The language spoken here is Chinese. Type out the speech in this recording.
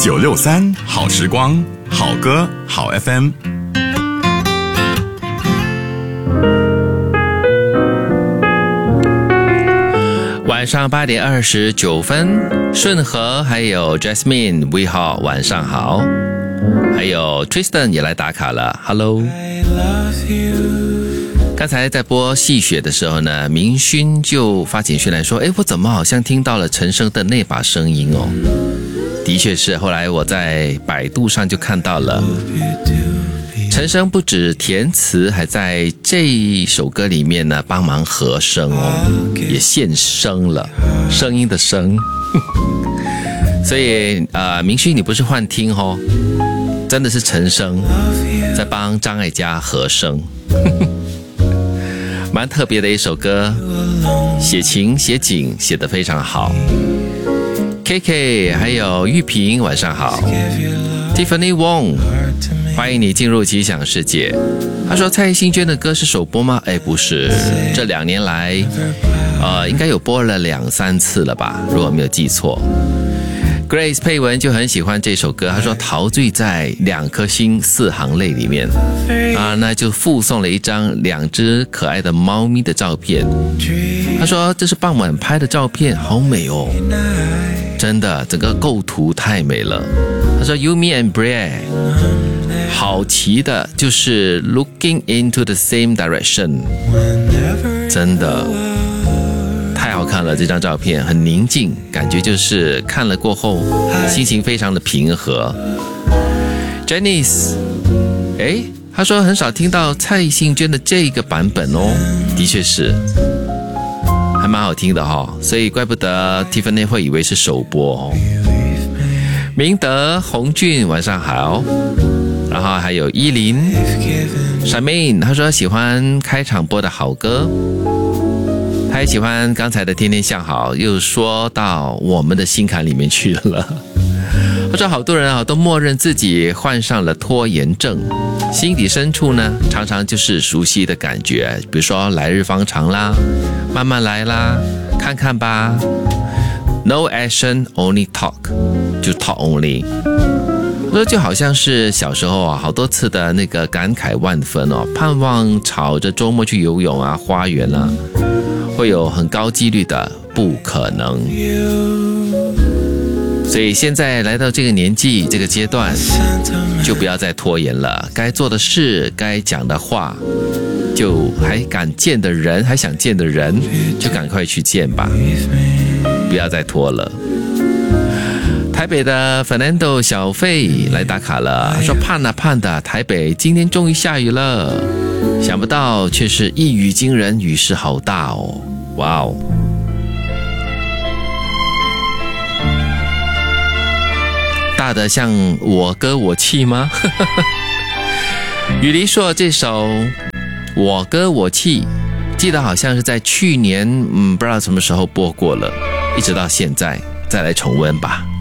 963好时光，好歌好 FM。 晚上8点29分，顺和还有 Jasmine 魏浩晚上好，还有 Tristan 也来打卡了 Hello。 刚才在播戏雪的时候呢，明勋就发简讯来说，我怎么好像听到了陈升的那把声音哦。的确是，后来我在百度上就看到了，陈升不止填词，还在这一首歌里面呢帮忙和声哦，也现声了，声音的声。所以明勋你不是幻听哦，真的是陈升在帮张艾嘉和声。蛮特别的一首歌，写情写景写得非常好。KK 还有玉萍晚上好。 Tiffany Wong 欢迎你进入奇想世界。他说蔡幸娟的歌是首播吗？不是，这2年来应该有播了2-3次了吧，如果没有记错。Grace 佩文就很喜欢这首歌，他说陶醉在2颗星4行泪里面那就附送了一张2只可爱的猫咪的照片。他说这是傍晚拍的照片，好美哦，真的整个构图太美了。他说 Yumi and Brea 好奇的就是 looking into the same direction， 真的太好看了，这张照片很宁静，感觉就是看了过后心情非常的平和。 Janice 他说很少听到蔡幸娟的这个版本哦，的确是还蛮好听的所以怪不得 Tiffany 会以为是首播明德洪俊晚上好，然后还有依林 Shamin 他说喜欢开场播的好歌，他也喜欢刚才的天天向好，又说到我们的心坎里面去了。他说好多人都默认自己患上了拖延症，心底深处呢常常就是熟悉的感觉，比如说来日方长啦，慢慢来啦，看看吧， No action only talk， 就 talk only。 说就好像是小时候好多次的那个感慨万分盼望朝着周末去游泳花园会有很高几率的不可能。所以现在来到这个年纪这个阶段，就不要再拖延了，该做的事该讲的话，就还敢见的人还想见的人就赶快去见吧，不要再拖了。台北的 Fernando 小费来打卡了，说盼的台北今天终于下雨了，想不到却是一语惊人，雨势好大哦，哇哦。大的像我歌我气吗？雨梨说这首我歌我气记得好像是在去年不知道什么时候播过了，一直到现在再来重温吧。